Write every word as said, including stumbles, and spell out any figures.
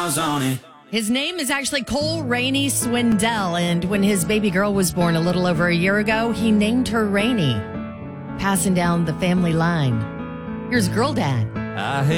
miles on it. His name is actually Cole Rainey Swindell, and when his baby girl was born a little over a year ago, he named her Rainey, passing down the family line. Here's Girl Dad. I